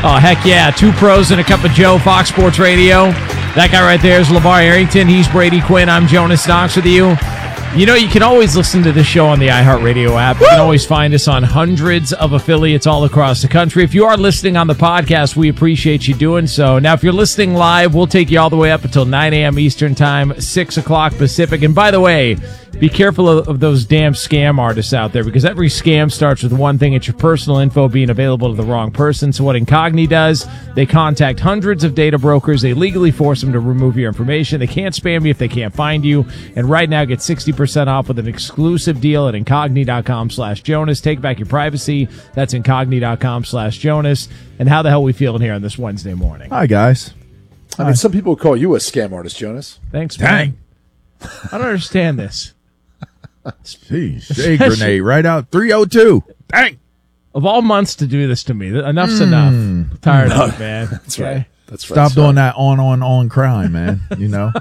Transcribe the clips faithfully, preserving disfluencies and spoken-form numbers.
Oh, heck yeah. Two pros and a cup of Joe, Fox Sports Radio. That guy right there is LeVar Arrington. He's Brady Quinn. I'm Jonas Knox with you. You know, you can always listen to this show on the iHeartRadio app. You can always find us on hundreds of affiliates all across the country. If you are listening on the podcast, we appreciate you doing so. Now, if you're listening live, we'll take you all the way up until nine a.m. Eastern Time, six o'clock Pacific. And by the way, be careful of, of those damn scam artists out there, because every scam starts with one thing. It's your personal info being available to the wrong person. So what Incogni does, they contact hundreds of data brokers. They legally force them to remove your information. They can't spam you if they can't find you. And right now, get sixty percent off with an exclusive deal at Incogni.com slash Jonas. Take back your privacy. That's Incogni.com slash Jonas. And how the hell are we feeling here on this Wednesday morning? Hi, guys. I mean, some people call you a scam artist, Jonas. Thanks, man. Dang. I don't understand this. Jeez, J grenade right out three oh two. Dang. Of all months to do this to me, enough's mm. enough. I'm tired no, of it, man. That's okay? right. That's right. Stop doing that on, on, on crime, man. You know?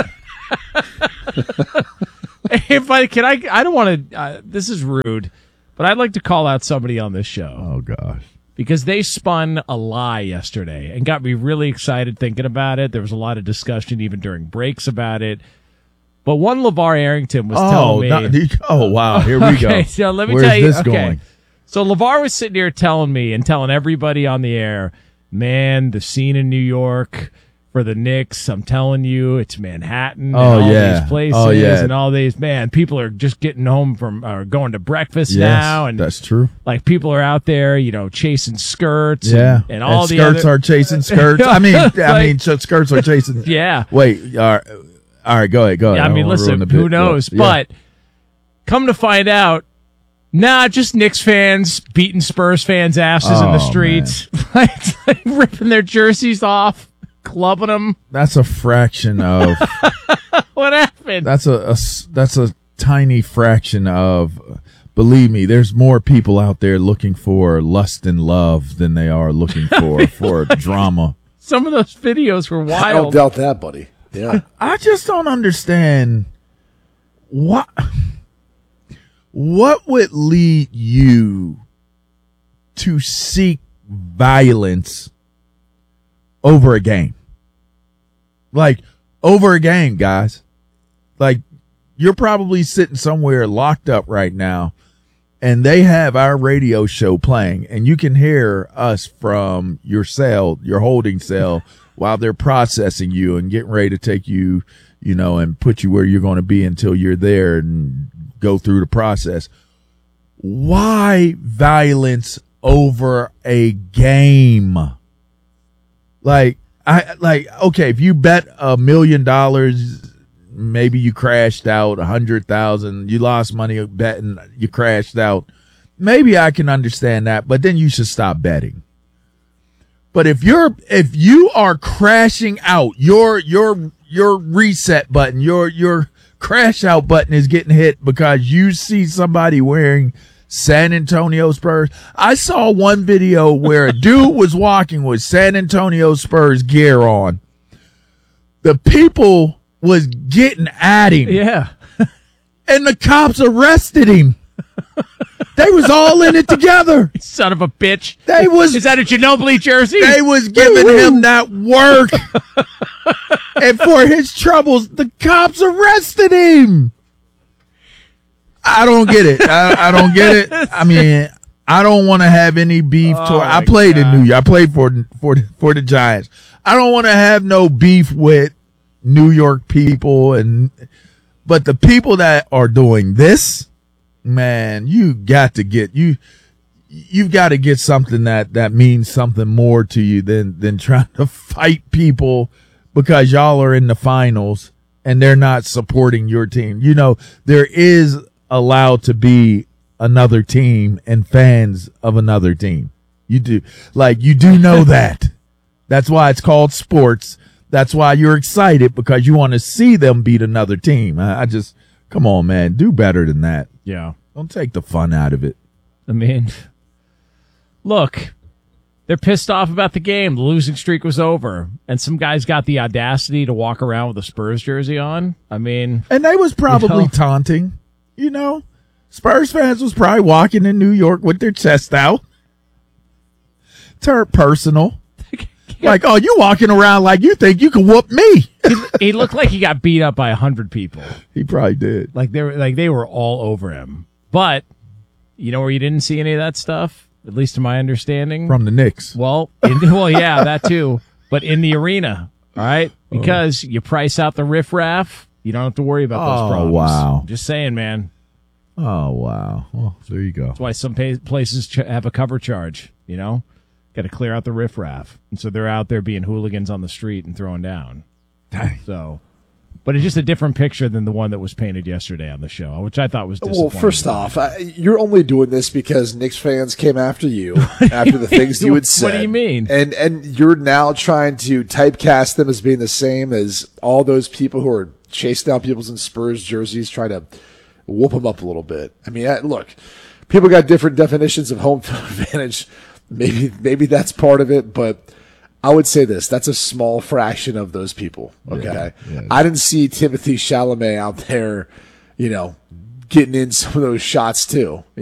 Hey, buddy, can I? I don't want to. Uh, this is rude, but I'd like to call out somebody on this show. Oh gosh, because they spun a lie yesterday and got me really excited thinking about it. There was a lot of discussion even during breaks about it. But one LeVar Arrington was oh, telling me. Not, oh wow, here we okay, go. So let me Where's tell you. This okay, going? So LeVar was sitting here telling me and telling everybody on the air, man, the scene in New York for the Knicks, I'm telling you, it's Manhattan. Oh, and all yeah. these places oh, yeah. and all these, man, people are just getting home from, or going to breakfast yes, now. And that's true. Like, people are out there, you know, chasing skirts. Yeah. And, and all and the skirts other... are chasing skirts. I mean, like, I mean, skirts are chasing. Yeah. Wait, all right, all right, go ahead, go ahead. Yeah, I mean, I listen, who bit, knows? But, yeah. but come to find out, nah, just Knicks fans beating Spurs fans' asses oh, in the streets, like, like ripping their jerseys off, clubbing them. That's a fraction of. What happened? That's a, a that's a tiny fraction of. Believe me, there's more people out there looking for lust and love than they are looking for for drama. Some of those videos were wild. I don't doubt that, buddy. Yeah, I, I just don't understand what. What would lead you to seek violence over a game? Like, over a game, guys. Like, you're probably sitting somewhere locked up right now, and they have our radio show playing, and you can hear us from your cell, your holding cell, while they're processing you and getting ready to take you, you know, and put you where you're going to be until you're there and go through the process. Why violence over a game? Like, I, like, okay, if you bet a million dollars, maybe you crashed out a hundred thousand, you lost money betting, you crashed out. Maybe I can understand that, but then you should stop betting. But if you're, if you are crashing out, your, your, your reset button, your, your crash out button is getting hit because you see somebody wearing San Antonio Spurs. I saw one video where a dude was walking with San Antonio Spurs gear on. The people was getting at him. Yeah. And the cops arrested him. They was all in it together. Son of a bitch. They was. Is that a Ginobili jersey? They was giving Woo-hoo. him that work. And for his troubles, the cops arrested him. I don't get it. I, I don't get it. I mean, I don't want to have any beef. Oh To, I played God. in New York. I played for for for the Giants. I don't want to have no beef with New York people, and but the people that are doing this, man, you got to get you. You've got to get something that that means something more to you than than trying to fight people because y'all are in the finals and they're not supporting your team. You know, there is allowed to be another team and fans of another team. You do. Like, you do know that. That's why it's called sports. That's why you're excited, because you want to see them beat another team. I, I just, come on, man, do better than that. Yeah. Don't take the fun out of it. I mean, look, they're pissed off about the game. The losing streak was over, and some guys got the audacity to walk around with a Spurs jersey on. I mean, and they was probably you know, taunting. You know, Spurs fans was probably walking in New York with their chest out. turn personal. Like, oh, you walking around like you think you can whoop me. he, he looked like he got beat up by a hundred people. He probably did. Like they were like they were all over him. But you know where you didn't see any of that stuff, at least to my understanding, From the Knicks. well, in, well, yeah, that too. But in the arena, all right, because you price out the riffraff, you don't have to worry about those Oh, problems. wow. Just saying, man. Oh, wow. Well, there you go. That's why some pa- places ch- have a cover charge. You know, got to clear out the riffraff, and so they're out there being hooligans on the street and throwing down. Dang. So, but it's just a different picture than the one that was painted yesterday on the show, which I thought was disappointing. Well, first off, I, you're only doing this because Knicks fans came after you after the things you had said. What do you mean? And and you're now trying to typecast them as being the same as all those people who are chasing down people's in Spurs jerseys, trying to whoop them up a little bit. I mean, I, look, people got different definitions of home field advantage. Maybe maybe that's part of it, but I would say this: that's a small fraction of those people. Okay, Yeah, yeah. I didn't see Timothy Chalamet out there, you know, getting in some of those shots too.